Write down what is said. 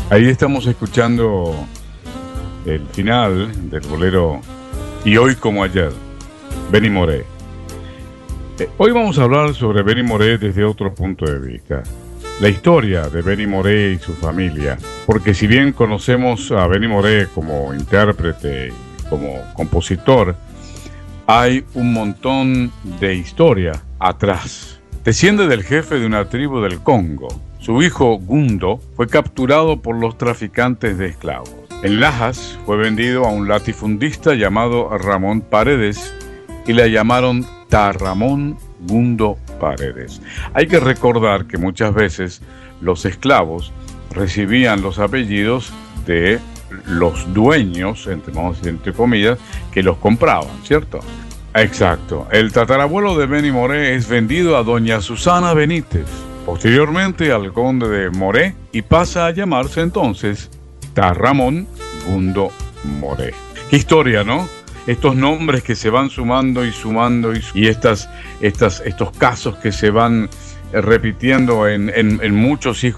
Ahí estamos escuchando el final del bolero Y hoy como ayer, Benny Moré. Hoy vamos a hablar sobre Benny Moré desde otro punto de vista. La historia de Benny Moré y su familia. Porque si bien conocemos a Benny Moré como intérprete, como compositor, hay un montón de historia atrás. Desciende del jefe de una tribu del Congo. Su hijo Gundo fue capturado por los traficantes de esclavos. En Lajas fue vendido a un latifundista llamado Ramón Paredes y le llamaron Tarramón Gundo Paredes. Hay que recordar que muchas veces los esclavos recibían los apellidos de los dueños, entre comillas, que los compraban, ¿cierto? Exacto. El tatarabuelo de Benny Moré es vendido a doña Susana Benítez, posteriormente al conde de Moré, y pasa a llamarse entonces Tarramón Gundo Moré. Qué historia, ¿no? Estos nombres que se van sumando y estos casos que se van repitiendo en muchos hijos